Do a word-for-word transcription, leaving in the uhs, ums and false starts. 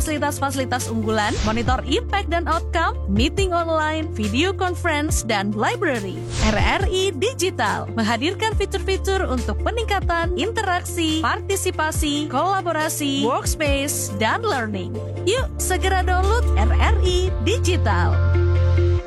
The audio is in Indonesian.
fasilitas-fasilitas unggulan, monitor impact dan outcome, meeting online, video conference, dan library. R R I Digital menghadirkan fitur-fitur untuk peningkatan interaksi, partisipasi, kolaborasi, workspace, dan learning. Yuk segera download R R I Digital.